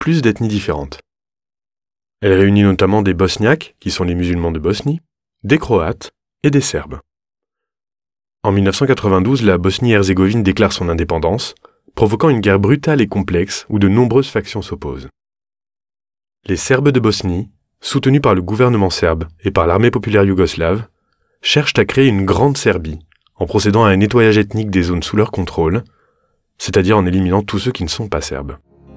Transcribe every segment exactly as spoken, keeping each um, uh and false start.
plus d'ethnies différentes. Elle réunit notamment des Bosniaques, qui sont les musulmans de Bosnie, des Croates et des Serbes. En mille neuf cent quatre-vingt-douze, la Bosnie-Herzégovine déclare son indépendance, provoquant une guerre brutale et complexe où de nombreuses factions s'opposent. Les Serbes de Bosnie, soutenus par le gouvernement serbe et par l'armée populaire yougoslave, cherchent à créer une grande Serbie en procédant à un nettoyage ethnique des zones sous leur contrôle, c'est-à-dire en éliminant tous ceux qui ne sont pas serbes.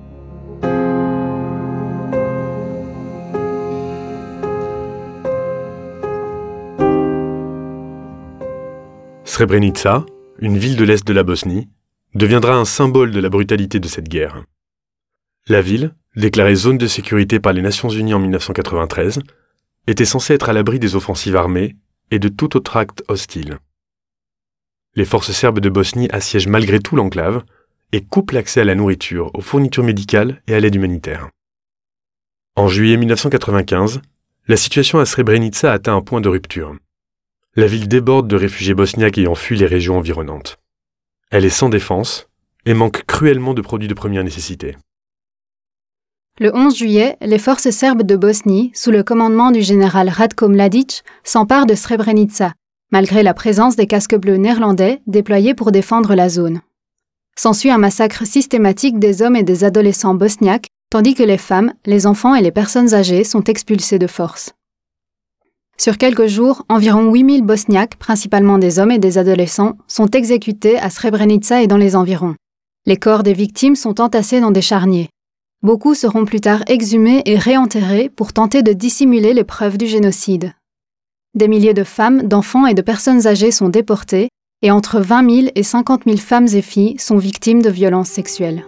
Srebrenica, une ville de l'est de la Bosnie, deviendra un symbole de la brutalité de cette guerre. La ville, déclarée zone de sécurité par les Nations Unies en mille neuf cent quatre-vingt-treize, était censée être à l'abri des offensives armées et de tout autre acte hostile. Les forces serbes de Bosnie assiègent malgré tout l'enclave et coupent l'accès à la nourriture, aux fournitures médicales et à l'aide humanitaire. En juillet mille neuf cent quatre-vingt-quinze, la situation à Srebrenica atteint un point de rupture. La ville déborde de réfugiés bosniaques ayant fui les régions environnantes. Elle est sans défense et manque cruellement de produits de première nécessité. Le onze juillet, les forces serbes de Bosnie, sous le commandement du général Ratko Mladic, s'emparent de Srebrenica, malgré la présence des casques bleus néerlandais déployés pour défendre la zone. S'ensuit un massacre systématique des hommes et des adolescents bosniaques, tandis que les femmes, les enfants et les personnes âgées sont expulsés de force. Sur quelques jours, environ huit mille Bosniaques, principalement des hommes et des adolescents, sont exécutés à Srebrenica et dans les environs. Les corps des victimes sont entassés dans des charniers. Beaucoup seront plus tard exhumés et réenterrés pour tenter de dissimuler les preuves du génocide. Des milliers de femmes, d'enfants et de personnes âgées sont déportées et entre vingt mille et cinquante mille femmes et filles sont victimes de violences sexuelles.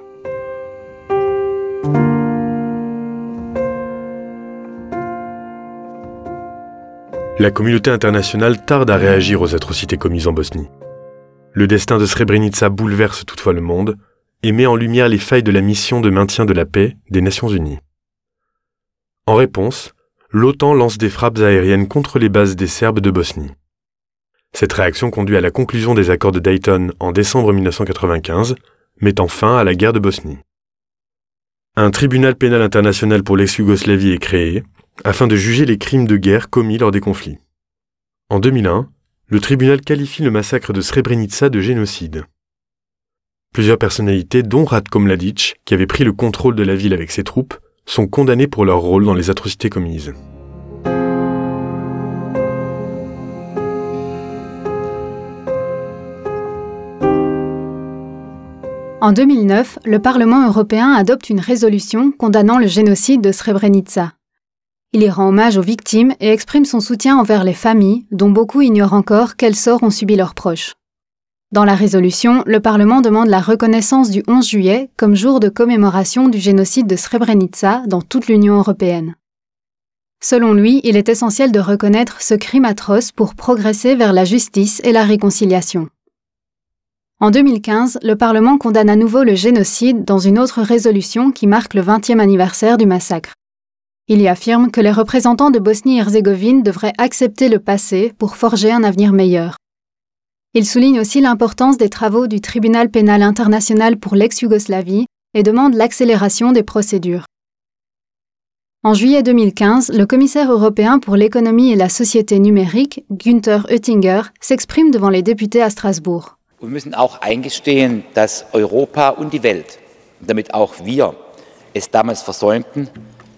La communauté internationale tarde à réagir aux atrocités commises en Bosnie. Le destin de Srebrenica bouleverse toutefois le monde et met en lumière les failles de la mission de maintien de la paix des Nations Unies. En réponse, l'OTAN lance des frappes aériennes contre les bases des Serbes de Bosnie. Cette réaction conduit à la conclusion des accords de Dayton en décembre mille neuf cent quatre-vingt-quinze, mettant fin à la guerre de Bosnie. Un tribunal pénal international pour l'ex-Yougoslavie est créé, afin de juger les crimes de guerre commis lors des conflits. En deux mille un, le tribunal qualifie le massacre de Srebrenica de génocide. Plusieurs personnalités, dont Ratko Mladic, qui avait pris le contrôle de la ville avec ses troupes, sont condamnées pour leur rôle dans les atrocités commises. En deux mille neuf, le Parlement européen adopte une résolution condamnant le génocide de Srebrenica. Il y rend hommage aux victimes et exprime son soutien envers les familles, dont beaucoup ignorent encore quel sort ont subi leurs proches. Dans la résolution, le Parlement demande la reconnaissance du onze juillet comme jour de commémoration du génocide de Srebrenica dans toute l'Union européenne. Selon lui, il est essentiel de reconnaître ce crime atroce pour progresser vers la justice et la réconciliation. En deux mille quinze, le Parlement condamne à nouveau le génocide dans une autre résolution qui marque le vingtième anniversaire du massacre. Il y affirme que les représentants de Bosnie-Herzégovine devraient accepter le passé pour forger un avenir meilleur. Il souligne aussi l'importance des travaux du Tribunal pénal international pour l'ex-Yougoslavie et demande l'accélération des procédures. En juillet deux mille quinze, le commissaire européen pour l'économie et la société numérique, Günther Oettinger, s'exprime devant les députés à Strasbourg. Wir müssen auch eingestehen, dass Europa und die Welt, damit auch wir es damals versäumten,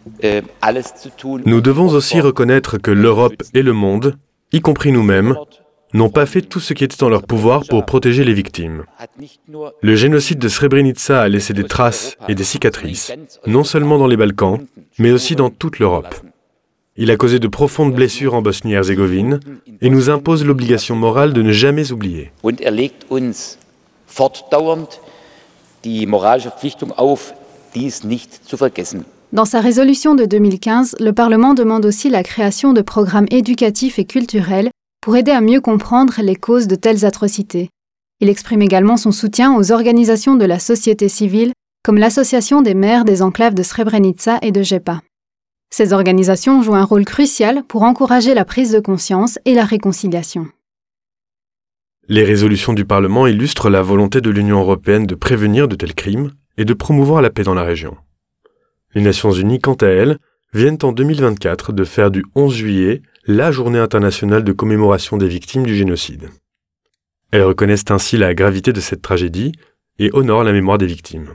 Nous devons aussi reconnaître que l'Europe et le monde, y compris nous-mêmes, n'ont pas fait tout ce qui était en leur pouvoir pour protéger les victimes. Le génocide de Srebrenica a laissé des traces et des cicatrices, non seulement dans les Balkans, mais aussi dans toute l'Europe. Il a causé de profondes blessures en Bosnie-Herzégovine et nous impose l'obligation morale de ne jamais oublier. Und er legt uns fortdauernd die moralische Verpflichtung auf, dies nicht zu vergessen. Dans sa résolution de deux mille quinze, le Parlement demande aussi la création de programmes éducatifs et culturels pour aider à mieux comprendre les causes de telles atrocités. Il exprime également son soutien aux organisations de la société civile, comme l'Association des maires des enclaves de Srebrenica et de Žepa. Ces organisations jouent un rôle crucial pour encourager la prise de conscience et la réconciliation. Les résolutions du Parlement illustrent la volonté de l'Union européenne de prévenir de tels crimes et de promouvoir la paix dans la région. Les Nations Unies, quant à elles, viennent en deux mille vingt-quatre de faire du onze juillet la journée internationale de commémoration des victimes du génocide. Elles reconnaissent ainsi la gravité de cette tragédie et honorent la mémoire des victimes.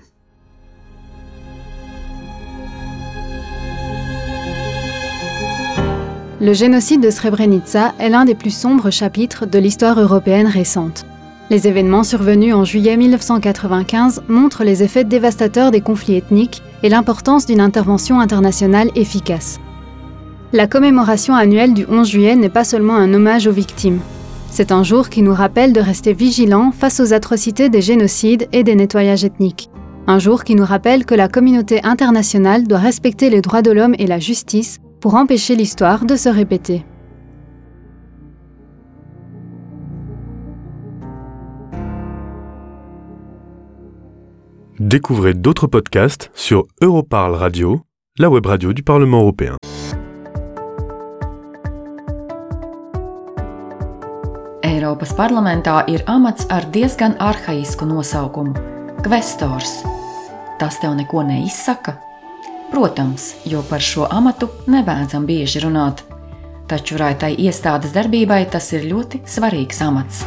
Le génocide de Srebrenica est l'un des plus sombres chapitres de l'histoire européenne récente. Les événements survenus en juillet mille neuf cent quatre-vingt-quinze montrent les effets dévastateurs des conflits ethniques et l'importance d'une intervention internationale efficace. La commémoration annuelle du onze juillet n'est pas seulement un hommage aux victimes. C'est un jour qui nous rappelle de rester vigilants face aux atrocités des génocides et des nettoyages ethniques. Un jour qui nous rappelle que la communauté internationale doit respecter les droits de l'homme et la justice pour empêcher l'histoire de se répéter. Découvrez d'autres podcasts sur Europarl Radio, la web radio du Parlement européen. Eiropas parlamentā ir amats ar diezgan arhaisku nosaukumu – kvestors. Tas tev neko neizsaka? Protams, jo par šo amatu nebēdzam bieži runāt, taču raitai iestādes darbībai tas ir ļoti svarīgs amats.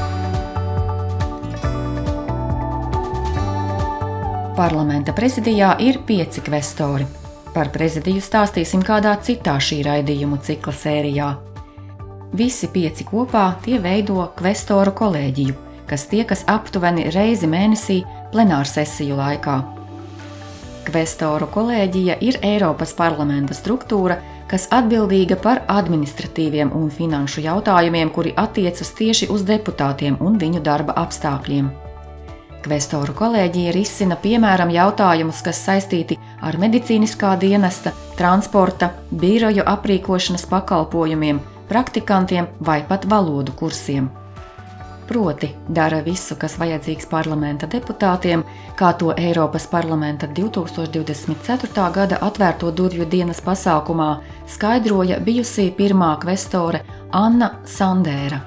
Parlamenta prezidijā ir pieci kvestori. Par prezidiju stāstīsim kādā citā šī raidījumu cikla sērijā. Visi pieci kopā tie veido kvestoru kolēģiju, kas tiekas aptuveni reizi mēnesī plenārsesiju laikā. Kvestoru kolēģija ir Eiropas parlamenta struktūra, kas atbildīga par administratīviem un finanšu jautājumiem, kuri attiecas tieši uz deputātiem un viņu darba apstākļiem. Kvestoru kolēģija risina piemēram jautājumus, kas saistīti ar medicīniskā dienesta, transporta, biroju aprīkošanas pakalpojumiem, praktikantiem vai pat valodu kursiem. Proti, dara visu, kas vajadzīgs parlamenta deputātiem, kā to Eiropas parlamenta divtūkstoš divdesmit ceturtā gada atvērto durvju dienas pasākumā skaidroja bijusī pirmā kvestore Anna Sandēra.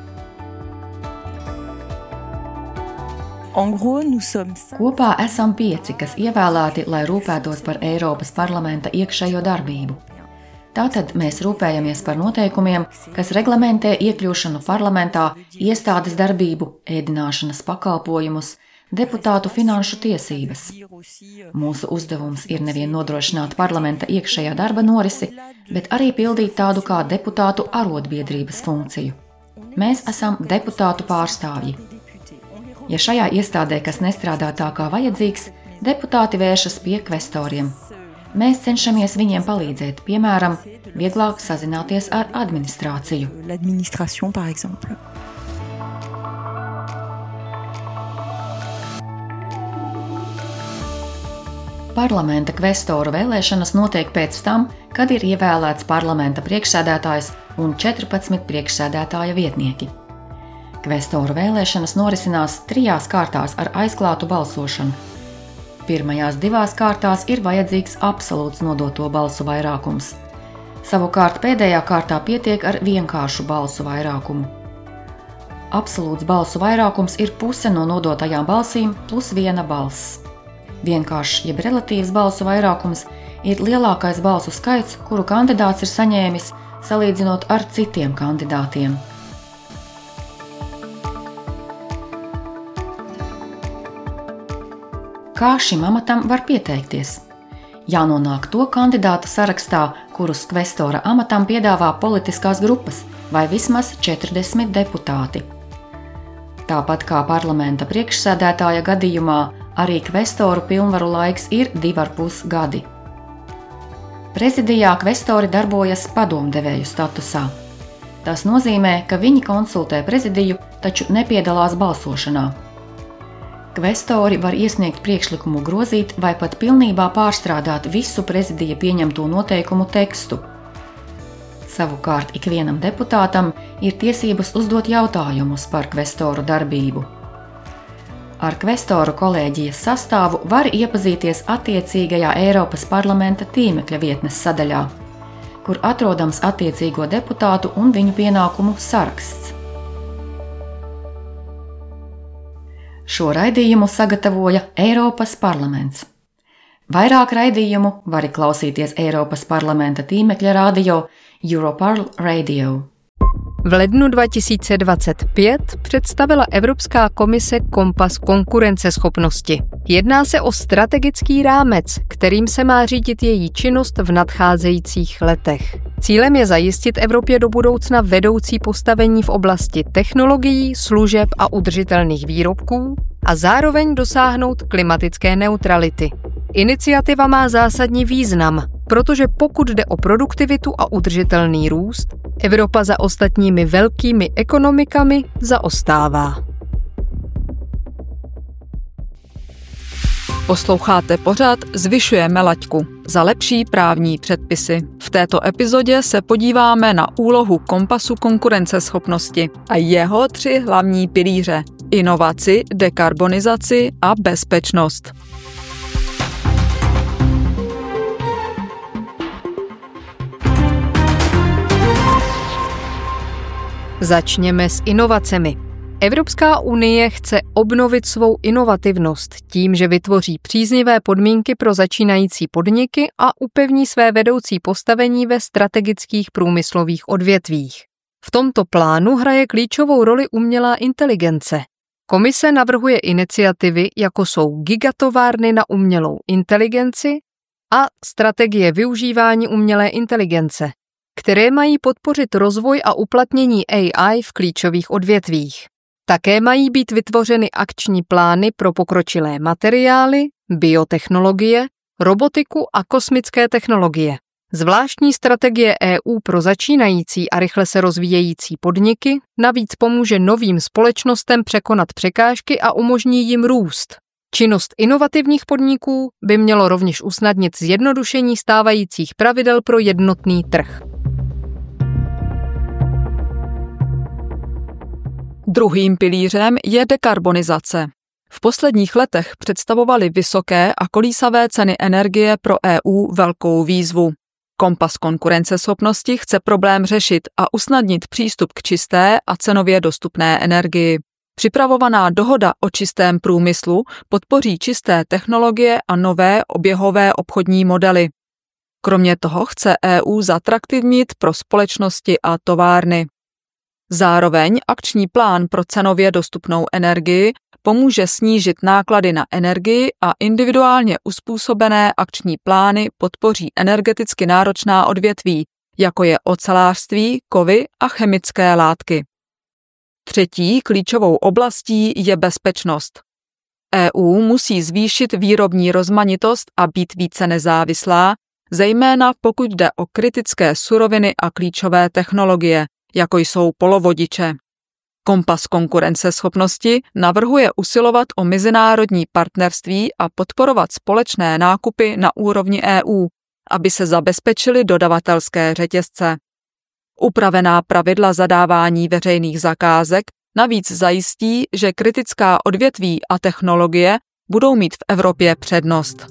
Kopā esam pieci, kas ievēlēti, lai rūpētos par Eiropas parlamenta iekšējo darbību. Tātad mēs rūpējamies par noteikumiem, kas reglamentē iekļūšanu parlamentā, iestādes darbību, ēdināšanas pakalpojumus, deputātu finanšu tiesības. Mūsu uzdevums ir nevien nodrošināt parlamenta iekšējā darba norisi, bet arī pildīt tādu kā deputātu arotbiedrības funkciju. Mēs esam deputātu pārstāvji. Ja šajā iestādē kas nestrādā tā kā vajadzīgs, deputāti vēršas pie kvestoriem. Mēs cenšamies viņiem palīdzēt, piemēram, vieglāk sazināties ar administrāciju. Parlamenta kvestoru vēlēšanas notiek pēc tam, kad ir ievēlēts parlamenta priekšsēdētājs un četrpadsmit priekšsēdētāja vietnieki. Kvestoru vēlēšanas norisinās trijās kārtās ar aizklātu balsošanu. Pirmajās divās kārtās ir vajadzīgs absolūts nodoto balsu vairākums. Savukārt pēdējā kārtā pietiek ar vienkāršu balsu vairākumu. Absolūts balsu vairākums ir puse no nodotajām balsīm plus viena balss. Vienkāršs jeb relatīvs balsu vairākums ir lielākais balsu skaits, kuru kandidāts ir saņēmis, salīdzinot ar citiem kandidātiem. Kā šim amatam var pieteikties? Jānonāk to kandidātu sarakstā, kurus kvestora amatam piedāvā politiskās grupas vai vismaz četrdesmit deputāti. Tāpat kā parlamenta priekšsēdētāja gadījumā, arī kvestoru pilnvaru laiks ir divi ar pus gadi. Prezidijā kvestori darbojas padomdevēju statusā. Tas nozīmē, ka viņi konsultē prezidiju, taču nepiedalās balsošanā. Kvestori var iesniegt priekšlikumu grozīt vai pat pilnībā pārstrādāt visu prezidija pieņemto noteikumu tekstu. Savukārt ikvienam deputātam ir tiesības uzdot jautājumus par kvestoru darbību. Ar kvestoru kolēģijas sastāvu var iepazīties attiecīgajā Eiropas parlamenta tīmekļa vietnes sadaļā, kur atrodams attiecīgo deputātu un viņu pienākumu saraksts. Šo raidījumu sagatavoja Eiropas parlaments. Vairāk raidījumu vari klausīties Eiropas parlamenta tīmekļa radio Europarl Radio. V lednu dva tisíce dvacet pět představila Evropská komise kompas konkurenceschopnosti. Jedná se o strategický rámec, kterým se má řídit její činnost v nadcházejících letech. Cílem je zajistit Evropě do budoucna vedoucí postavení v oblasti technologií, služeb a udržitelných výrobků a zároveň dosáhnout klimatické neutrality. Iniciativa má zásadní význam, protože pokud jde o produktivitu a udržitelný růst, Evropa za ostatními velkými ekonomikami zaostává. Posloucháte pořad Zvyšujeme laťku za lepší právní předpisy. V této epizodě se podíváme na úlohu kompasu konkurenceschopnosti a jeho tři hlavní pilíře – inovaci, dekarbonizaci a bezpečnost. Začněme s inovacemi. Evropská unie chce obnovit svou inovativnost tím, že vytvoří příznivé podmínky pro začínající podniky a upevní své vedoucí postavení ve strategických průmyslových odvětvích. V tomto plánu hraje klíčovou roli umělá inteligence. Komise navrhuje iniciativy, jako jsou gigatovárny na umělou inteligenci a strategie využívání umělé inteligence, které mají podpořit rozvoj a uplatnění A I v klíčových odvětvích. Také mají být vytvořeny akční plány pro pokročilé materiály, biotechnologie, robotiku a kosmické technologie. Zvláštní strategie E U pro začínající a rychle se rozvíjející podniky navíc pomůže novým společnostem překonat překážky a umožní jim růst. Činnost inovativních podniků by mělo rovněž usnadnit zjednodušení stávajících pravidel pro jednotný trh. Druhým pilířem je dekarbonizace. V posledních letech představovaly vysoké a kolísavé ceny energie pro E U velkou výzvu. Kompas konkurenceschopnosti chce problém řešit a usnadnit přístup k čisté a cenově dostupné energii. Připravovaná dohoda o čistém průmyslu podpoří čisté technologie a nové oběhové obchodní modely. Kromě toho chce E U zatraktivnit pro společnosti a továrny. Zároveň akční plán pro cenově dostupnou energii pomůže snížit náklady na energii a individuálně uspůsobené akční plány podpoří energeticky náročná odvětví, jako je ocelářství, kovy a chemické látky. Třetí klíčovou oblastí je bezpečnost. E U musí zvýšit výrobní rozmanitost a být více nezávislá, zejména pokud jde o kritické suroviny a klíčové technologie, jako jsou polovodiče. Kompas konkurenceschopnosti navrhuje usilovat o mezinárodní partnerství a podporovat společné nákupy na úrovni E U, aby se zabezpečily dodavatelské řetězce. Upravená pravidla zadávání veřejných zakázek navíc zajistí, že kritická odvětví a technologie budou mít v Evropě přednost.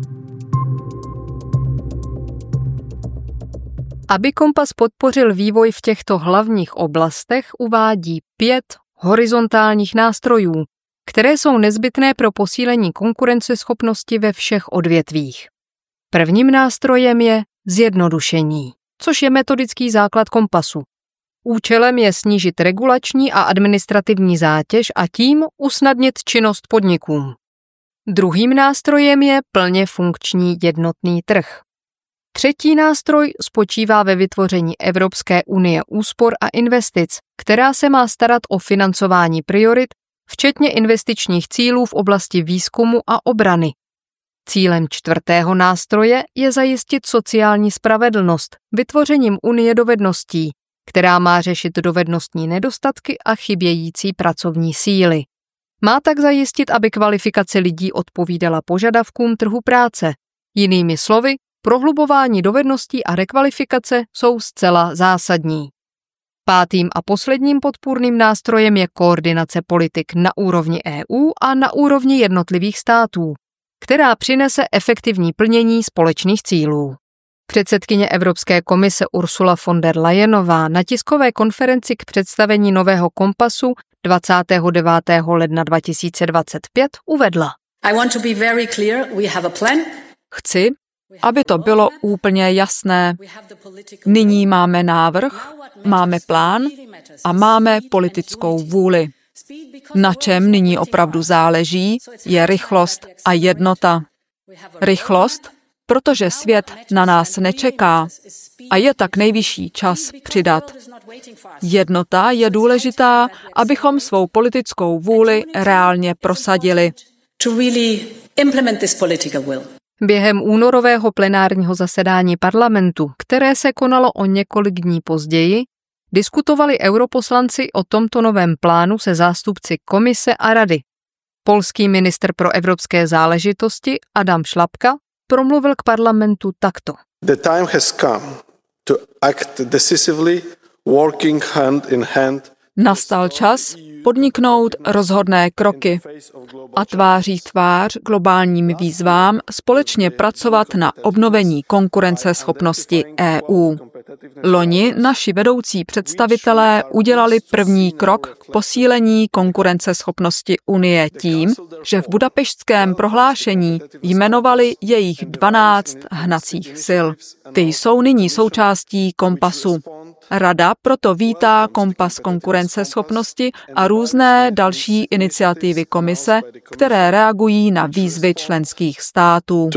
Aby kompas podpořil vývoj v těchto hlavních oblastech, uvádí pět horizontálních nástrojů, které jsou nezbytné pro posílení konkurenceschopnosti ve všech odvětvích. Prvním nástrojem je zjednodušení, což je metodický základ kompasu. Účelem je snížit regulační a administrativní zátěž a tím usnadnit činnost podnikům. Druhým nástrojem je plně funkční jednotný trh. Třetí nástroj spočívá ve vytvoření Evropské unie úspor a investic, která se má starat o financování priorit, včetně investičních cílů v oblasti výzkumu a obrany. Cílem čtvrtého nástroje je zajistit sociální spravedlnost vytvořením unie dovedností, která má řešit dovednostní nedostatky a chybějící pracovní síly. Má tak zajistit, aby kvalifikace lidí odpovídala požadavkům trhu práce. Jinými slovy, prohlubování dovedností a rekvalifikace jsou zcela zásadní. Pátým a posledním podpůrným nástrojem je koordinace politik na úrovni E U a na úrovni jednotlivých států, která přinese efektivní plnění společných cílů. Předsedkyně Evropské komise Ursula von der Leyenová na tiskové konferenci k představení nového kompasu dvacátého devátého ledna dva tisíce dvacet pět uvedla: I want to be very clear, we have a plan Chci, aby to bylo úplně jasné. Nyní máme návrh, máme plán a máme politickou vůli. Na čem nyní opravdu záleží, je rychlost a jednota. Rychlost, protože svět na nás nečeká a je tak nejvyšší čas přidat. Jednota je důležitá, abychom svou politickou vůli reálně prosadili. Během únorového plenárního zasedání parlamentu, které se konalo o několik dní později, diskutovali europoslanci o tomto novém plánu se zástupci komise a rady. Polský ministr pro evropské záležitosti Adam Šlapka promluvil k parlamentu takto. The time has come to act decisively, working hand in hand. Nastal čas podniknout rozhodné kroky a tváří tvář globálním výzvám společně pracovat na obnovení konkurenceschopnosti E U. Loni naši vedoucí představitelé udělali první krok k posílení konkurenceschopnosti Unie tím, že v Budapešťském prohlášení jmenovali jejich dvanáct hnacích sil. Ty jsou nyní součástí kompasu. Rada proto vítá kompas konkurenceschopnosti a různé další iniciativy komise, které reagují na výzvy členských států.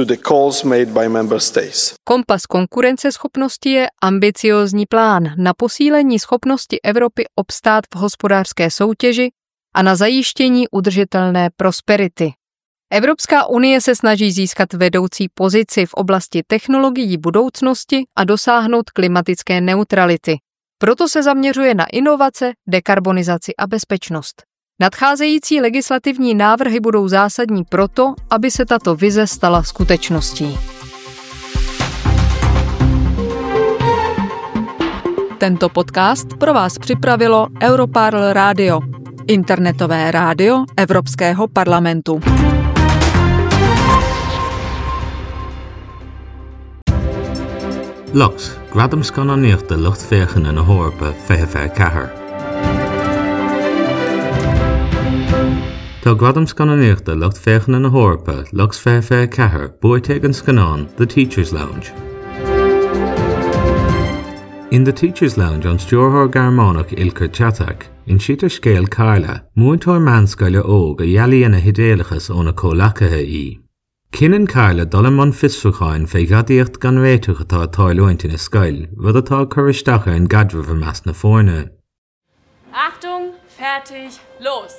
Kompas konkurenceschopnosti je ambiciózní plán na posílení schopnosti Evropy obstát v hospodářské soutěži a na zajištění udržitelné prosperity. Evropská unie se snaží získat vedoucí pozici v oblasti technologií budoucnosti a dosáhnout klimatické neutrality. Proto se zaměřuje na inovace, dekarbonizaci a bezpečnost. Nadcházející legislativní návrhy budou zásadní proto, aby se tato vize stala skutečností. Tento podcast pro vás připravilo Europarl Radio, internetové rádio Evropského parlamentu. Lux, gradam scannaíocht de luchtféchan in na Hórpa feithfear cethair. Tá gradam scannaíocht de luchtféchan in na Hórpa Lux feithfear cethair buaite an scanán the Teachers Lounge. In the Teachers Lounge on Stúrthóir Garmánach Ilchar Teathaig, in sitar scéal Carla, muinteoir meanscaile óg a dhealaí na hidéalachas óna cólachathe í. Cinan Carla dul man fisfacháin fé gadíocht gan réiteach atá táilúint in a scail, rud atá churisteacha an gadribh meas na fórne. Achtung, fertig, los!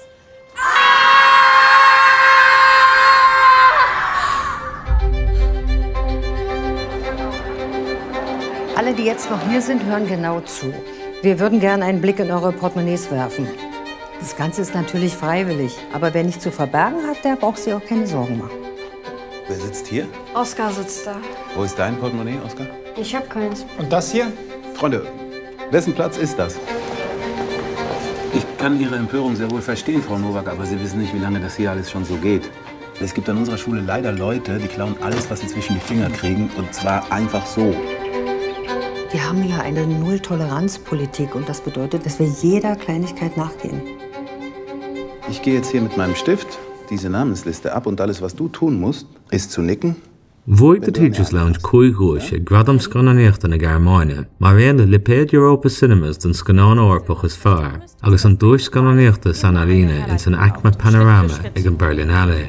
Alle, die jetzt noch hier sind, hören genau zu. Wir würden gerne einen Blick in eure Portemonnaies werfen. Das Ganze ist natürlich freiwillig, aber wer nichts zu verbergen hat, der braucht sich auch keine Sorgen machen. Wer sitzt hier? Oskar sitzt da. Wo ist dein Portemonnaie, Oskar? Ich hab keins. Und das hier? Freunde, wessen Platz ist das? Ich kann Ihre Empörung sehr wohl verstehen, Frau Nowak, aber Sie wissen nicht, wie lange das hier alles schon so geht. Es gibt an unserer Schule leider Leute, die klauen alles, was sie zwischen die Finger kriegen, und zwar einfach so. Wir haben hier eine Null-Toleranz-Politik und das bedeutet, dass wir jeder Kleinigkeit nachgehen. Ich gehe jetzt hier mit meinem Stift diese Namensliste ab und alles, was du tun musst, ist zu nicken. Void the Teachers Lounge cúigúise gradam scannaíocht na Gearmáine, mar réan na Lipéad Europa Cinemas den scanán orpach is fearr, agus an dúis scannaíochta San Arena in san Acma Panorama ag an Berlinale.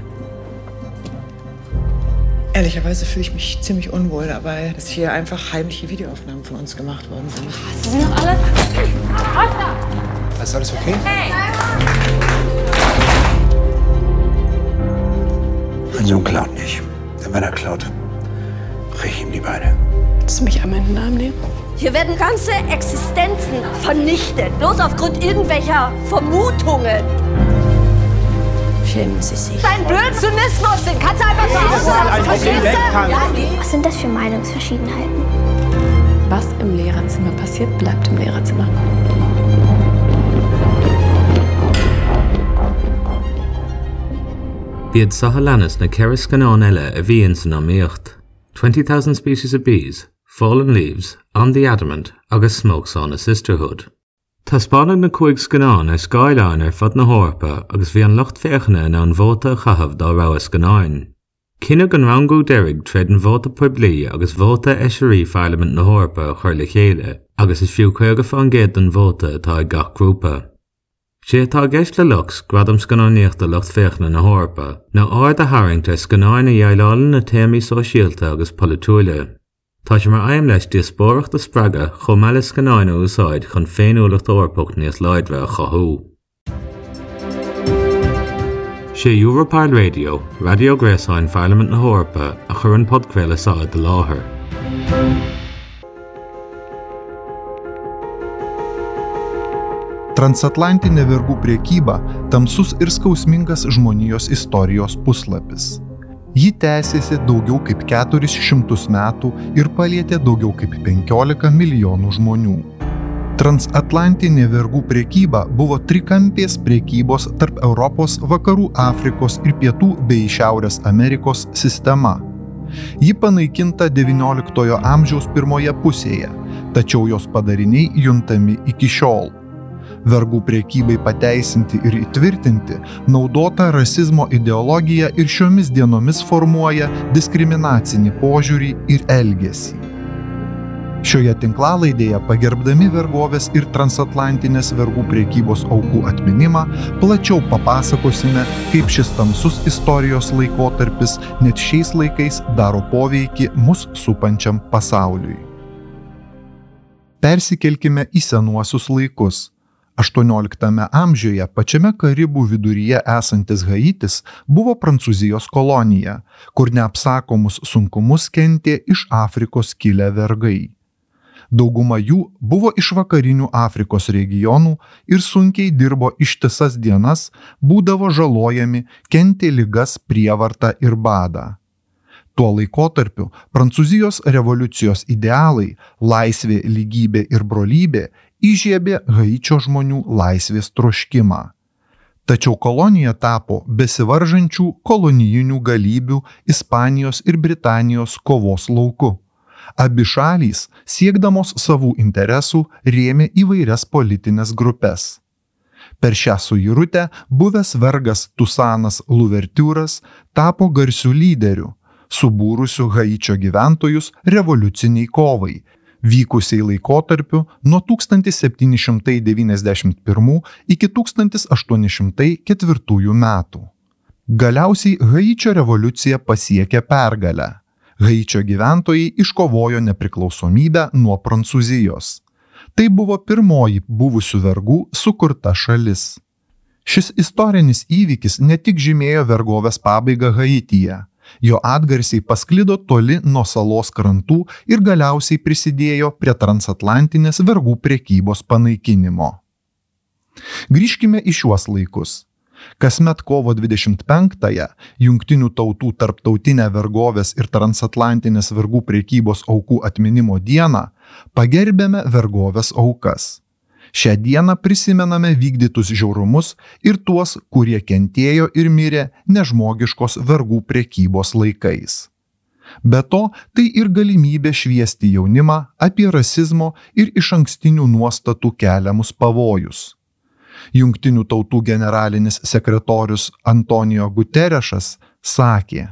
Ehrlicherweise fühle ich mich ziemlich unwohl dabei, dass hier einfach heimliche Videoaufnahmen von uns gemacht worden sind. Sie sind doch alle... Oskar! Ist alles okay? Hey! Mein Sohn klaut nicht. Wenn er klaut, brech ich ihm die Beine. Willst du mich einmal in den Arm nehmen? Hier werden ganze Existenzen vernichtet, bloß aufgrund irgendwelcher Vermutungen. Schämen Sie sich. Dein Blödsinnismus, den kannst du einfach so auslassen, verstehst du? Was sind das für Meinungsverschiedenheiten? Was im Lehrerzimmer passiert, bleibt im Lehrerzimmer. Bíad Sahalanus na ceithre scanán eile a bhíonn san amaíocht. twenty thousand species of bees, fallen leaves, on the adamant, agus smokes on a sisterhood. Tá spáineann na cúig scanán ar Skyline ar fud na Hórpa agus bhí an lucht féachana in an bhóta chahabh dá rá scanáin. Cinna gan rango derig tred an bhóta poiblí agus bhóta eisirí Parliament na Hórpa chuir le chéile, agus is fiú chuige fan géad an bhóta atá ag gach grúpa. Sé atá gceist le luchs gradam scanáíochta lucht féachna na Hórpa, na áir a haingta scanáin na dhealálan na téimí sóisialta agus politúile. Tá sé mar aim leis diaspóireachta spreaga chomh meile scanáin a úsáid chun féinúlacht orpacht níos leidre a chothú. Sé Europol Radio, Radio Gréasáin Parliament na Hórpa a chur an podcréile sáid de láthair. Transatlantinė vergų priekyba tamsus ir skausmingas žmonijos istorijos puslapis. Ji tęsėsi daugiau kaip keturis šimtus metų ir palietė daugiau kaip penkiolika milijonų žmonių. Transatlantinė vergų priekyba buvo trikampės priekybos tarp Europos, Vakarų Afrikos ir Pietų bei Šiaurės Amerikos sistema. Ji panaikinta devynioliktojo amžiaus pirmoje pusėje, tačiau jos padariniai juntami iki šiol. Vergų priekybai pateisinti ir įtvirtinti naudota rasizmo ideologija ir šiomis dienomis formuoja diskriminacinį požiūrį ir elgesį. Šioje tinklalaidėje pagerbdami vergovės ir transatlantinės vergų priekybos aukų atminimą plačiau papasakosime, kaip šis tamsus istorijos laikotarpis net šiais laikais daro poveikį mus supančiam pasauliui. Persikelkime į senuosius laikus. aštuonioliktame amžiuje pačiame Karibų viduryje esantis Haitis buvo Prancūzijos kolonija, kur neapsakomus sunkumus kentė iš Afrikos kilę vergai. Dauguma jų buvo iš vakarinių Afrikos regionų ir sunkiai dirbo ištisas dienas, būdavo žalojami, kentė ligas, prievartą ir badą. Tuo laikotarpiu Prancūzijos revoliucijos idealai, laisvė, lygybė ir brolybė įžiebė Haičio žmonių laisvės troškimą. Tačiau kolonija tapo besivaržančių kolonijinių galybių Ispanijos ir Britanijos kovos lauku. Abi šalys, siekdamos savų interesų, rėmė įvairias politinės grupės. Per šią suirutę buvęs vergas Tusanas Louverturas tapo garsiu lyderiu, subūrusiu Haičio gyventojus revoliuciniai kovai, vykusiai laikotarpiu nuo tūkstantis septyni šimtai devyniasdešimt pirmų iki tūkstantis aštuoni šimtai ketvirtųjų metų. Galiausiai Haičio revoliucija pasiekė pergalę. Haičio gyventojai iškovojo nepriklausomybę nuo Prancūzijos. Tai buvo pirmoji buvusių vergų sukurta šalis. Šis istorinis įvykis ne tik žymėjo vergovės pabaigą Haityje, jo atgarsiai pasklido toli nuo salos krantų ir galiausiai prisidėjo prie transatlantinės vergų priekybos panaikinimo. Grįžkime į šiuos laikus. Kasmet kovo dvidešimt penktąją Jungtinių tautų tarptautinę vergovės ir transatlantinės vergų priekybos aukų atminimo dieną pagerbėme vergovės aukas. Šią dieną prisimename vykdytus žiaurumus ir tuos, kurie kentėjo ir mirė nežmogiškos vergų priekybos laikais. Be to, tai ir galimybė šviesti jaunimą apie rasizmo ir išankstinių nuostatų keliamus pavojus. Jungtinių tautų generalinis sekretorius Antonio Guterešas sakė: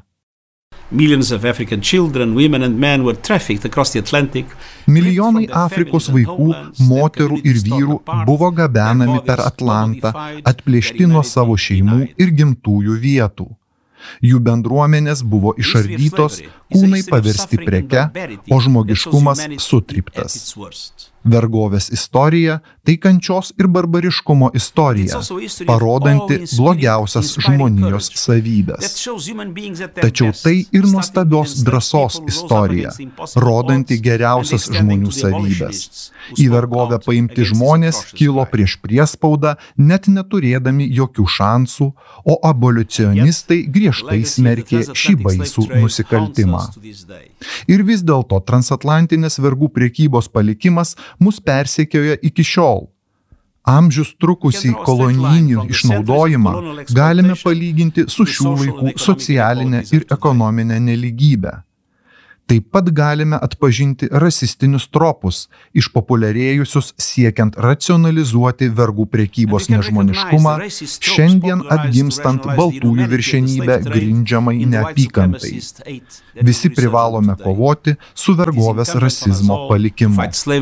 Milijonai Afrikos vaikų, moterų ir vyrų buvo gabenami per Atlantą, atplėšti nuo savo šeimų ir gimtųjų vietų. Jų bendruomenės buvo išardytos, kūnai paversti preke, o žmogiškumas sutryptas. Vergovės istorija – tai kančios ir barbariškumo istorija, parodanti blogiausias žmonijos savybės. Tačiau tai ir nuostabios drąsos istorija, rodanti geriausias žmonių savybės. Į vergovę paimti žmonės kilo prieš priespaudą, net neturėdami jokių šansų, o abolicionistai griežtai smerkė šį baisų nusikaltimą. Ir vis dėlto transatlantinės vergų priekybos palikimas mus persekioja iki šiol. Amžius trukusį kolonijinį išnaudojimą galime palyginti su šių laikų socialinė ir ekonominė nelygybė. Taip pat galime atpažinti rasistinius tropus, išpopuliarėjusius siekiant racionalizuoti vergų prekybos nežmoniškumą, šiandien atgimstant baltųjų viršenybę grindžiamai neapykantai. Visi privalome kovoti su vergovės rasizmo palikimu.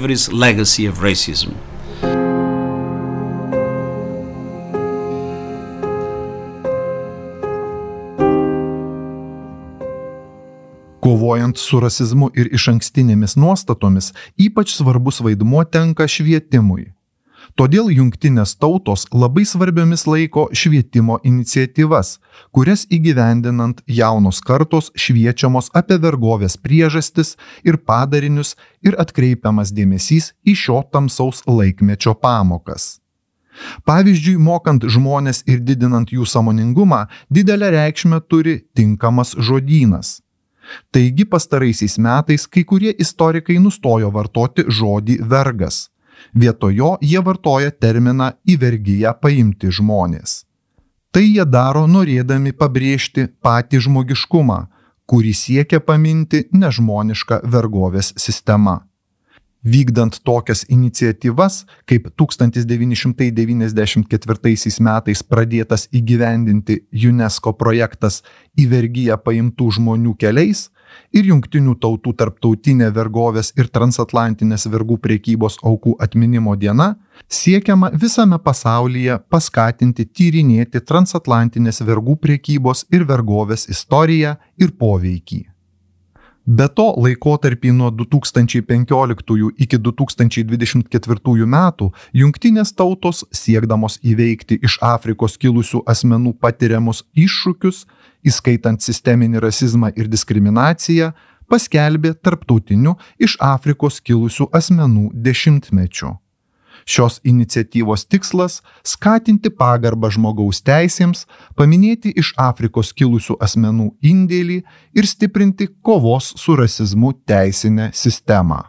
Kovojant su rasizmu ir išankstinėmis nuostatomis, ypač svarbus vaidmuo tenka švietimui. Todėl jungtinės tautos labai svarbiomis laiko švietimo iniciatyvas, kurias įgyvendinant jaunos kartos šviečiamos apie vergovės priežastis ir padarinius ir atkreipiamas dėmesys į šio tamsaus laikmečio pamokas. Pavyzdžiui, mokant žmones ir didinant jų sąmoningumą, didelę reikšmę turi tinkamas žodynas. Taigi pastaraisiais metais kai kurie istorikai nustojo vartoti žodį vergas. Vietoj jo jie vartoja terminą į vergiją paimti žmonės. Tai jie daro norėdami pabrėžti patį žmogiškumą, kurį siekia paminti nežmoniška vergovės sistema. Vykdant tokias iniciatyvas, kaip tūkstantis devyni šimtai devyniasdešimt ketvirtaisiais metais pradėtas įgyvendinti UNESCO projektas Į vergiją paimtų žmonių keliais ir Jungtinių tautų tarptautinė vergovės ir transatlantinės vergų prekybos aukų atminimo diena, siekiama visame pasaulyje paskatinti tyrinėti transatlantinės vergų prekybos ir vergovės istoriją ir poveikį. Be to, laikotarpį nuo du tūkstančiai penkioliktųjų iki du tūkstančiai dvidešimt ketvirtųjų metų Jungtinės tautos, siekdamos įveikti iš Afrikos kilusių asmenų patiriamus iššūkius, įskaitant sisteminį rasizmą ir diskriminaciją, paskelbė tarptautiniu iš Afrikos kilusių asmenų dešimtmečiu. Šios iniciatyvos tikslas – skatinti pagarbą žmogaus teisėms, paminėti iš Afrikos kilusių asmenų indėlį ir stiprinti kovos su rasizmu teisinę sistemą.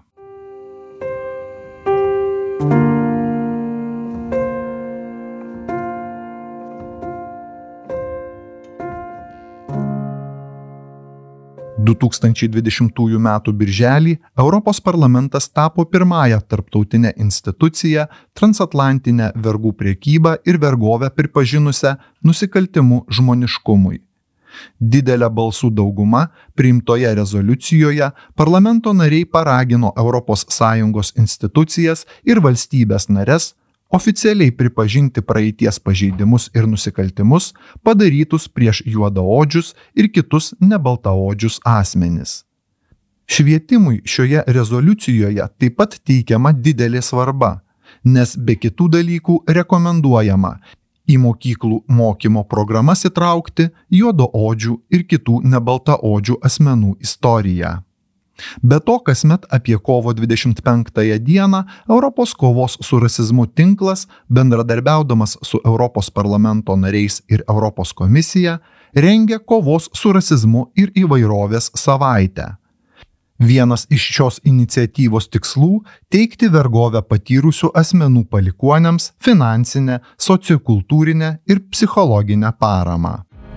du tūkstančiai dvidešimtųjų metų birželį Europos parlamentas tapo pirmąją tarptautinę instituciją transatlantinę vergų prekybą ir vergovę pripažinusią nusikaltimu žmoniškumui. Didelė balsų dauguma priimtoje rezoliucijoje parlamento nariai paragino Europos Sąjungos institucijas ir valstybės nares oficialiai pripažinti praeities pažeidimus ir nusikaltimus padarytus prieš juodaodžius ir kitus nebaltaodžius asmenis. Švietimui šioje rezoliucijoje taip pat teikiama didelė svarba, nes be kitų dalykų rekomenduojama į mokyklų mokymo programas įtraukti juodaodžių ir kitų nebaltaodžių asmenų istoriją. Be to, kasmet apie kovo dvidešimt penktąją dieną Europos kovos su rasizmu tinklas, bendradarbiaudamas su Europos parlamento nariais ir Europos komisija, rengia kovos su rasizmu ir įvairovės savaitę. Vienas iš šios iniciatyvos tikslų – teikti vergovę patyrusių asmenų palikuoniams finansinę, sociokultūrinę ir psichologinę paramą.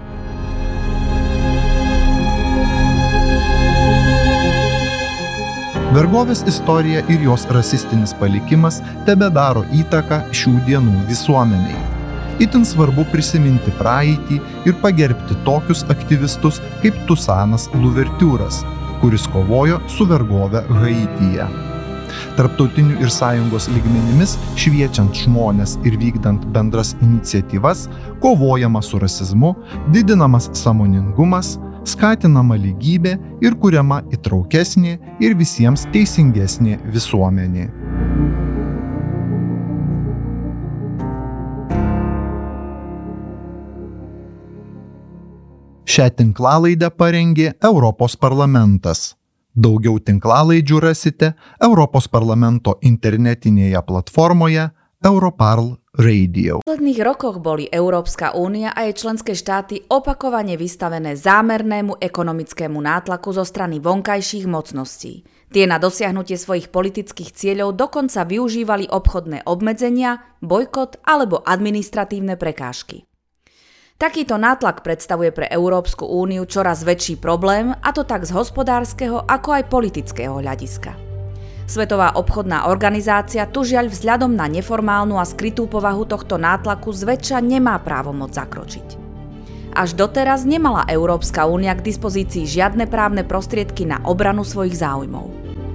Vergovės istorija ir jos rasistinis palikimas tebedaro įtaką šių dienų visuomeniai. Itin svarbu prisiminti praeitį ir pagerbti tokius aktyvistus kaip Tusanas Luvertiūras, kuris kovojo su vergove Haityje. Tarptautinių ir sąjungos lygmenimis, šviečiant žmones ir vykdant bendras iniciatyvas, kovojama su rasizmu, didinamas sąmoningumas, skatinama lygybė ir kuriama įtraukesnė ir visiems teisingesnė visuomenė. Šią tinklalaidę parengė Europos parlamentas. Daugiau tinklalaidžių rasite Europos parlamento internetinėje platformoje Europarl Radio. V posledných rokoch boli Európska únia a jej členské štáty opakovane vystavené zámernému ekonomickému nátlaku zo strany vonkajších mocností. Tie na dosiahnutie svojich politických cieľov dokonca využívali obchodné obmedzenia, bojkot alebo administratívne prekážky. Takýto nátlak predstavuje pre Európsku úniu čoraz väčší problém, a to tak z hospodárskeho ako aj politického hľadiska. Svetová obchodná organizácia tu žiaľ vzhľadom na neformálnu a skrytú povahu tohto nátlaku zväčša nemá právomoc zakročiť. Až doteraz nemala Európska únia k dispozícii žiadne právne prostriedky na obranu svojich záujmov.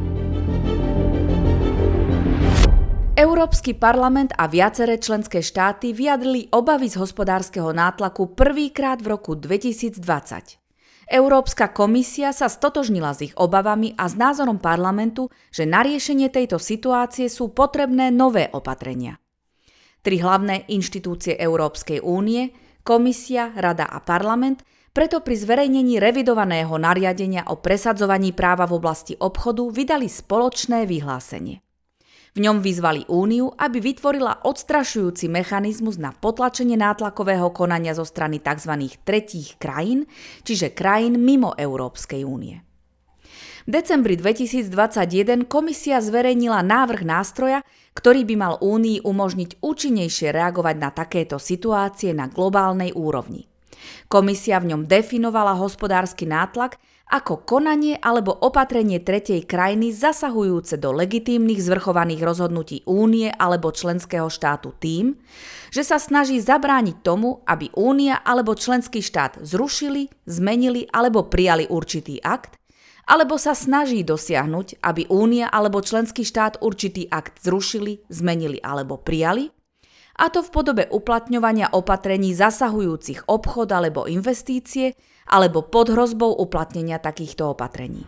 Európsky parlament a viaceré členské štáty vyjadrili obavy z hospodárskeho nátlaku prvýkrát v roku dvetisícdvadsať. Európska komisia sa stotožnila s ich obavami a s názorom parlamentu, že na riešenie tejto situácie sú potrebné nové opatrenia. Tri hlavné inštitúcie Európskej únie, Komisia, Rada a Parlament, preto pri zverejnení revidovaného nariadenia o presadzovaní práva v oblasti obchodu vydali spoločné vyhlásenie. V ňom vyzvali Úniu, aby vytvorila odstrašujúci mechanizmus na potlačenie nátlakového konania zo strany tzv. Tretích krajín, čiže krajín mimo Európskej únie. V decembri dvetisícdvadsaťjeden komisia zverejnila návrh nástroja, ktorý by mal Únii umožniť účinnejšie reagovať na takéto situácie na globálnej úrovni. Komisia v ňom definovala hospodársky nátlak ako konanie alebo opatrenie tretej krajiny zasahujúce do legitímnych zvrchovaných rozhodnutí Únie alebo členského štátu tým, že sa snaží zabrániť tomu, aby Únia alebo členský štát zrušili, zmenili alebo prijali určitý akt, alebo sa snaží dosiahnuť, aby Únia alebo členský štát určitý akt zrušili, zmenili alebo prijali, a to v podobe uplatňovania opatrení zasahujúcich obchod alebo investície, alebo pod hrozbou uplatnenia takýchto opatrení.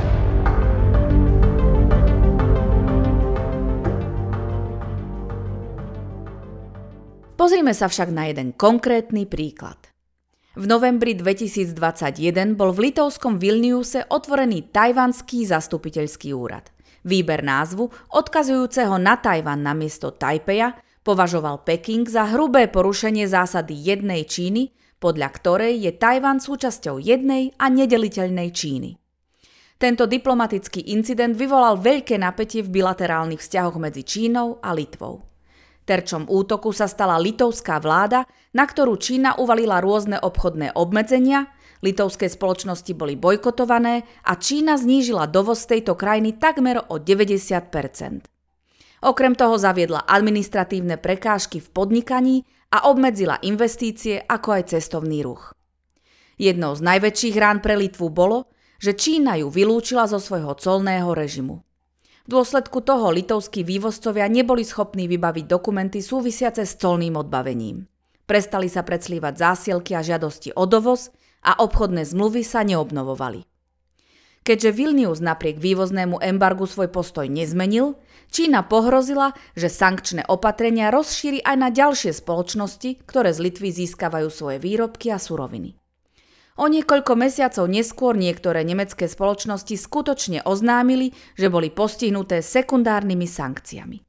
Pozrime sa však na jeden konkrétny príklad. V novembri dvetisícdvadsaťjeden bol v litovskom Vilniuse otvorený tajvanský zastupiteľský úrad. Výber názvu, odkazujúceho na Tajvan namiesto Tajpeja, považoval Peking za hrubé porušenie zásady jednej Číny, podľa ktorej je Tajvan súčasťou jednej a nedeliteľnej Číny. Tento diplomatický incident vyvolal veľké napätie v bilaterálnych vzťahoch medzi Čínou a Litvou. Terčom útoku sa stala litovská vláda, na ktorú Čína uvalila rôzne obchodné obmedzenia, litovské spoločnosti boli bojkotované a Čína znížila dovoz tejto krajiny takmer o deväťdesiat percent. Okrem toho zaviedla administratívne prekážky v podnikaní a obmedzila investície ako aj cestovný ruch. Jednou z najväčších rán pre Litvu bolo, že Čína ju vylúčila zo svojho colného režimu. V dôsledku toho litovskí vývozcovia neboli schopní vybaviť dokumenty súvisiace s colným odbavením. Prestali sa predslívať zásielky a žiadosti o dovoz a obchodné zmluvy sa neobnovovali. Keďže Vilnius napriek vývoznému embargu svoj postoj nezmenil, Čína pohrozila, že sankčné opatrenia rozšíri aj na ďalšie spoločnosti, ktoré z Litvy získavajú svoje výrobky a suroviny. O niekoľko mesiacov neskôr niektoré nemecké spoločnosti skutočne oznámili, že boli postihnuté sekundárnymi sankciami.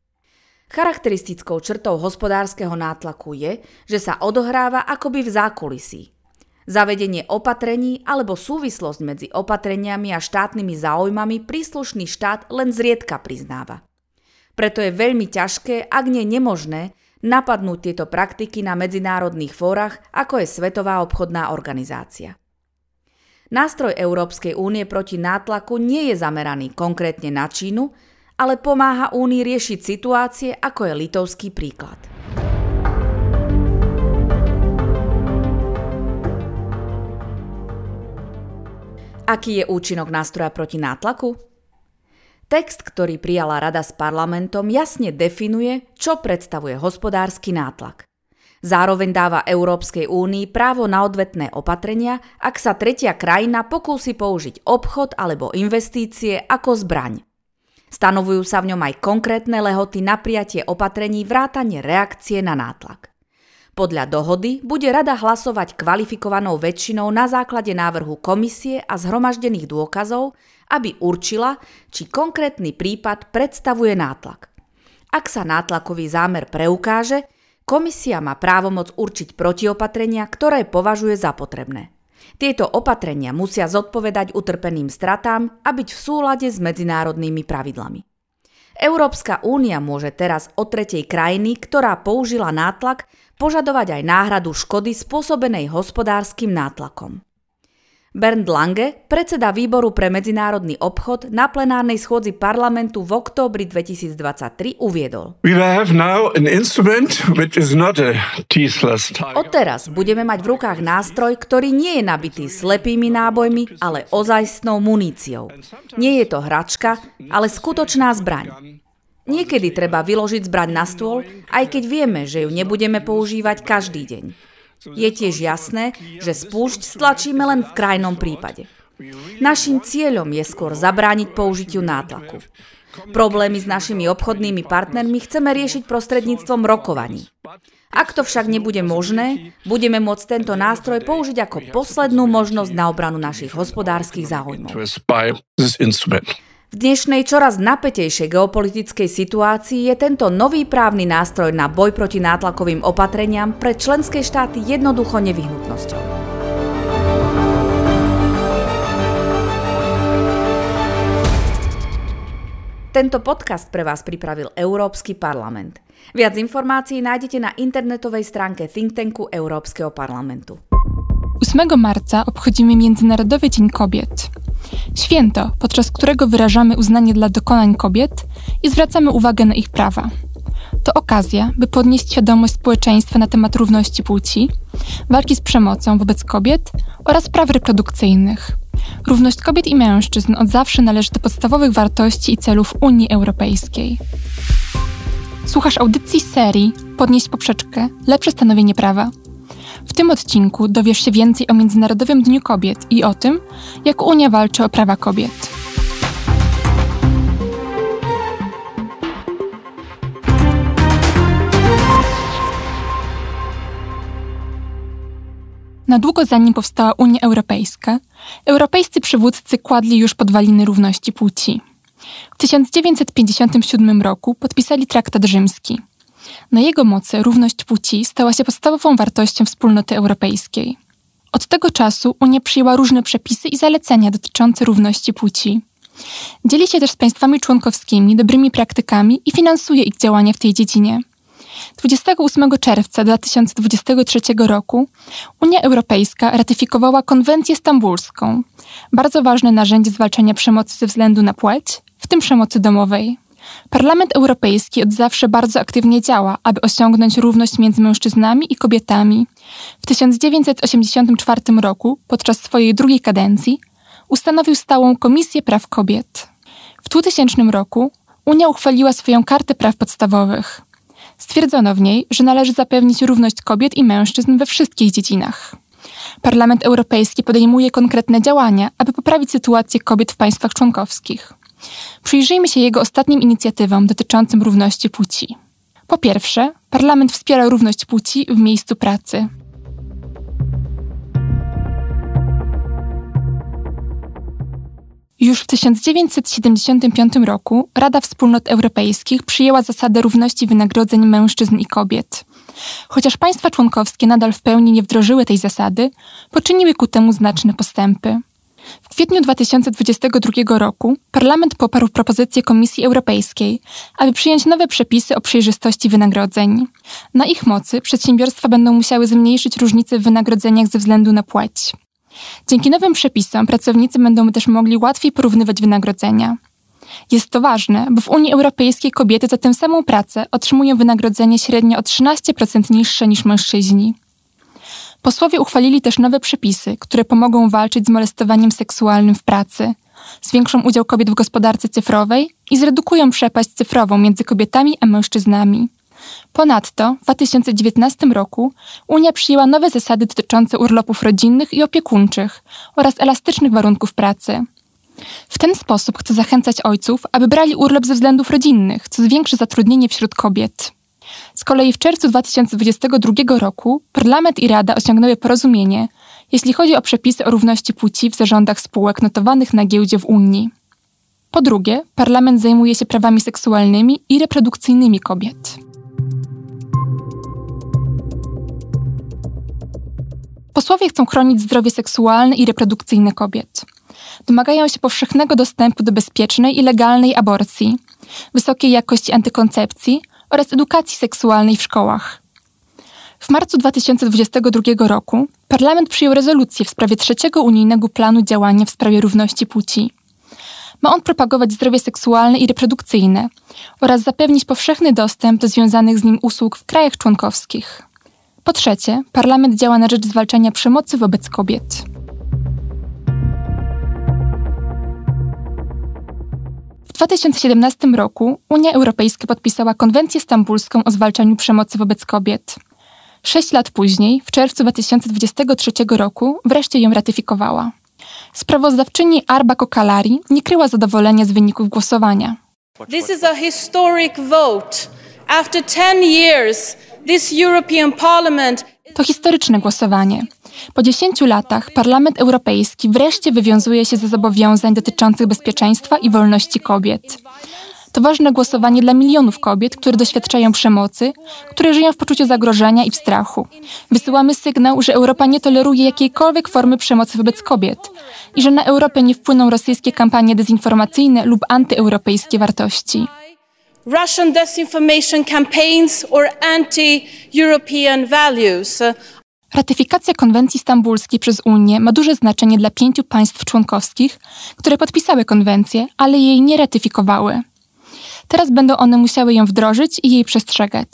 Charakteristickou črtou hospodárskeho nátlaku je, že sa odohráva akoby v zákulisí. Zavedenie opatrení alebo súvislosť medzi opatreniami a štátnymi záujmami príslušný štát len zriedka priznáva. Preto je veľmi ťažké, ak nie nemožné, napadnúť tieto praktiky na medzinárodných fórach, ako je Svetová obchodná organizácia. Nástroj Európskej únie proti nátlaku nie je zameraný konkrétne na Čínu, ale pomáha Únii riešiť situácie, ako je litovský príklad. Aký je účinok nástroja proti nátlaku? Text, ktorý prijala Rada s parlamentom, jasne definuje, čo predstavuje hospodársky nátlak. Zároveň dáva Európskej únii právo na odvetné opatrenia, ak sa tretia krajina pokúsi použiť obchod alebo investície ako zbraň. Stanovujú sa v ňom aj konkrétne lehoty na prijatie opatrení vrátane reakcie na nátlak. Podľa dohody bude Rada hlasovať kvalifikovanou väčšinou na základe návrhu komisie a zhromaždených dôkazov, aby určila, či konkrétny prípad predstavuje nátlak. Ak sa nátlakový zámer preukáže, komisia má právomoc určiť protiopatrenia, ktoré považuje za potrebné. Tieto opatrenia musia zodpovedať utrpeným stratám a byť v súlade s medzinárodnými pravidlami. Európska únia môže teraz od tretej krajiny, ktorá použila nátlak, požadovať aj náhradu škody spôsobenej hospodárskym nátlakom. Bernd Lange, predseda výboru pre medzinárodný obchod, na plenárnej schôdzi parlamentu v októbri dvetisícdvadsaťtri uviedol. Odteraz budeme mať v rukách nástroj, ktorý nie je nabitý slepými nábojmi, ale ozajstnou muníciou. Nie je to hračka, ale skutočná zbraň. Niekedy treba vyložiť zbraň na stôl, aj keď vieme, že ju nebudeme používať každý deň. Je tiež jasné, že spúšť stlačíme len v krajnom prípade. Naším cieľom je skôr zabrániť použitiu nátlaku. Problémy s našimi obchodnými partnermi chceme riešiť prostredníctvom rokovaní. Ak to však nebude možné, budeme môcť tento nástroj použiť ako poslednú možnosť na obranu našich hospodárskych záujmov. V dnešnej čoraz napätejšej geopolitickej situácii je tento nový právny nástroj na boj proti nátlakovým opatreniam pre členské štáty jednoducho nevyhnutnosťou. Tento podcast pre vás pripravil Európsky parlament. Viac informácií nájdete na internetovej stránke think tanku Európskeho parlamentu. ósmego marca obchodzimy Międzynarodowy Dzień Kobiet. Święto, podczas którego wyrażamy uznanie dla dokonań kobiet i zwracamy uwagę na ich prawa. To okazja, by podnieść świadomość społeczeństwa na temat równości płci, walki z przemocą wobec kobiet oraz praw reprodukcyjnych. Równość kobiet i mężczyzn od zawsze należy do podstawowych wartości i celów Unii Europejskiej. Słuchasz audycji z serii Podnieść poprzeczkę – lepsze stanowienie prawa. W tym odcinku dowiesz się więcej o Międzynarodowym Dniu Kobiet i o tym, jak Unia walczy o prawa kobiet. Na długo zanim powstała Unia Europejska, europejscy przywódcy kładli już podwaliny równości płci. W tysiąc dziewięćset pięćdziesiątym siódmym roku podpisali Traktat Rzymski. Na jego mocy równość płci stała się podstawową wartością wspólnoty europejskiej. Od tego czasu Unia przyjęła różne przepisy i zalecenia dotyczące równości płci. Dzieli się też z państwami członkowskimi dobrymi praktykami i finansuje ich działania w tej dziedzinie. dwudziestego ósmego czerwca dwa tysiące dwudziestego trzeciego roku Unia Europejska ratyfikowała Konwencję Stambulską, bardzo ważne narzędzie zwalczania przemocy ze względu na płeć, w tym przemocy domowej. Parlament Europejski od zawsze bardzo aktywnie działa, aby osiągnąć równość między mężczyznami i kobietami. W tysiąc dziewięćset osiemdziesiątym czwartym roku, podczas swojej drugiej kadencji, ustanowił stałą Komisję Praw Kobiet. W dwutysięcznym roku Unia uchwaliła swoją Kartę Praw Podstawowych. Stwierdzono w niej, że należy zapewnić równość kobiet i mężczyzn we wszystkich dziedzinach. Parlament Europejski podejmuje konkretne działania, aby poprawić sytuację kobiet w państwach członkowskich. Przyjrzyjmy się jego ostatnim inicjatywom dotyczącym równości płci. Po pierwsze, Parlament wspiera równość płci w miejscu pracy. Już w tysiąc dziewięćset siedemdziesiątym piątym roku Rada Wspólnot Europejskich przyjęła zasadę równości wynagrodzeń mężczyzn i kobiet. Chociaż państwa członkowskie nadal w pełni nie wdrożyły tej zasady, poczyniły ku temu znaczne postępy. W kwietniu dwa tysiące dwudziestego drugiego roku Parlament poparł propozycję Komisji Europejskiej, aby przyjąć nowe przepisy o przejrzystości wynagrodzeń. Na ich mocy przedsiębiorstwa będą musiały zmniejszyć różnice w wynagrodzeniach ze względu na płeć. Dzięki nowym przepisom pracownicy będą też mogli łatwiej porównywać wynagrodzenia. Jest to ważne, bo w Unii Europejskiej kobiety za tę samą pracę otrzymują wynagrodzenie średnio o trzynaście procent niższe niż mężczyźni. Posłowie uchwalili też nowe przepisy, które pomogą walczyć z molestowaniem seksualnym w pracy, zwiększą udział kobiet w gospodarce cyfrowej i zredukują przepaść cyfrową między kobietami a mężczyznami. Ponadto w dwa tysiące dziewiętnastym roku Unia przyjęła nowe zasady dotyczące urlopów rodzinnych i opiekuńczych oraz elastycznych warunków pracy. W ten sposób chce zachęcać ojców, aby brali urlop ze względów rodzinnych, co zwiększy zatrudnienie wśród kobiet. Z kolei w czerwcu dwa tysiące dwudziestego drugiego roku Parlament i Rada osiągnęły porozumienie, jeśli chodzi o przepisy o równości płci w zarządach spółek notowanych na giełdzie w Unii. Po drugie, Parlament zajmuje się prawami seksualnymi i reprodukcyjnymi kobiet. Posłowie chcą chronić zdrowie seksualne i reprodukcyjne kobiet. Domagają się powszechnego dostępu do bezpiecznej i legalnej aborcji, wysokiej jakości antykoncepcji oraz edukacji seksualnej w szkołach. W marcu dwa tysiące dwudziestego drugiego roku Parlament przyjął rezolucję w sprawie trzeciego unijnego planu działania w sprawie równości płci. Ma on propagować zdrowie seksualne i reprodukcyjne oraz zapewnić powszechny dostęp do związanych z nim usług w krajach członkowskich. Po trzecie, Parlament działa na rzecz zwalczania przemocy wobec kobiet. W dwa tysiące siedemnastym roku Unia Europejska podpisała Konwencję Stambulską o zwalczaniu przemocy wobec kobiet. Sześć lat później, w czerwcu dwa tysiące dwudziestego trzeciego roku, wreszcie ją ratyfikowała. Sprawozdawczyni Arba Kokalari nie kryła zadowolenia z wyników głosowania. This is a historic vote. After ten years, this European Parliament... To historyczne głosowanie. Po dziesięciu latach Parlament Europejski wreszcie wywiązuje się ze zobowiązań dotyczących bezpieczeństwa i wolności kobiet. To ważne głosowanie dla milionów kobiet, które doświadczają przemocy, które żyją w poczuciu zagrożenia i w strachu. Wysyłamy sygnał, że Europa nie toleruje jakiejkolwiek formy przemocy wobec kobiet i że na Europę nie wpłyną rosyjskie kampanie dezinformacyjne lub antyeuropejskie wartości. Russian disinformation campaigns or anti-European values. Ratyfikacja konwencji stambulskiej przez Unię ma duże znaczenie dla pięciu państw członkowskich, które podpisały konwencję, ale jej nie ratyfikowały. Teraz będą one musiały ją wdrożyć i jej przestrzegać.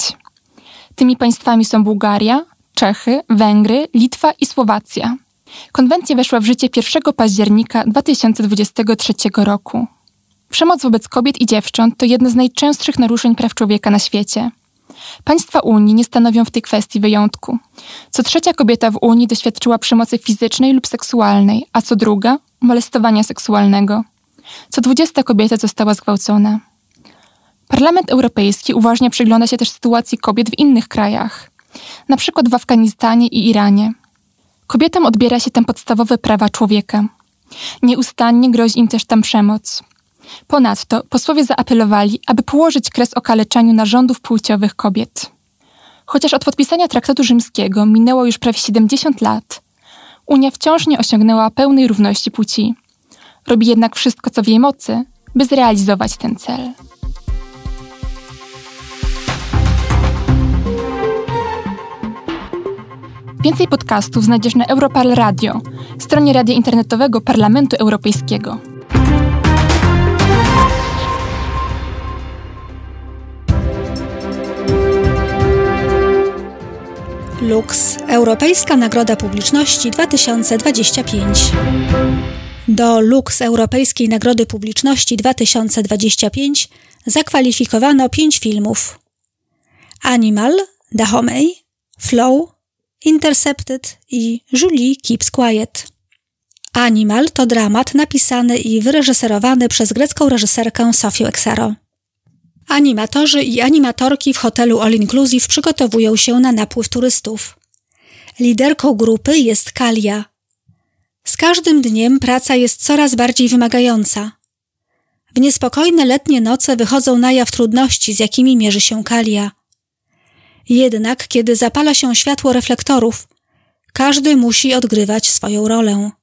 Tymi państwami są Bułgaria, Czechy, Węgry, Litwa i Słowacja. Konwencja weszła w życie pierwszego października dwa tysiące dwudziestego trzeciego roku. Przemoc wobec kobiet i dziewcząt to jedno z najczęstszych naruszeń praw człowieka na świecie. Państwa Unii nie stanowią w tej kwestii wyjątku. Co trzecia kobieta w Unii doświadczyła przemocy fizycznej lub seksualnej, a co druga – molestowania seksualnego. Co dwudziesta kobieta została zgwałcona. Parlament Europejski uważnie przygląda się też sytuacji kobiet w innych krajach, na przykład w Afganistanie i Iranie. Kobietom odbiera się tam podstawowe prawa człowieka. Nieustannie grozi im też tam przemoc. Ponadto posłowie zaapelowali, aby położyć kres okaleczaniu narządów płciowych kobiet. Chociaż od podpisania Traktatu Rzymskiego minęło już prawie siedemdziesiąt lat, Unia wciąż nie osiągnęła pełnej równości płci. Robi jednak wszystko, co w jej mocy, by zrealizować ten cel. Więcej podcastów znajdziesz na Europarl Radio, stronie radia internetowego Parlamentu Europejskiego. Lux – Europejska Nagroda Publiczności dwa tysiące dwudziesty piąty. Do Lux Europejskiej Nagrody Publiczności dwa tysiące dwudziesty piąty zakwalifikowano pięć filmów: Animal, Dahomey, Flow, Intercepted i Julie Keeps Quiet. Animal to dramat napisany i wyreżyserowany przez grecką reżyserkę Sofię Exero. Animatorzy i animatorki w hotelu All Inclusive przygotowują się na napływ turystów. Liderką grupy jest Kalia. Z każdym dniem praca jest coraz bardziej wymagająca. W niespokojne letnie noce wychodzą na jaw trudności, z jakimi mierzy się Kalia. Jednak kiedy zapala się światło reflektorów, każdy musi odgrywać swoją rolę.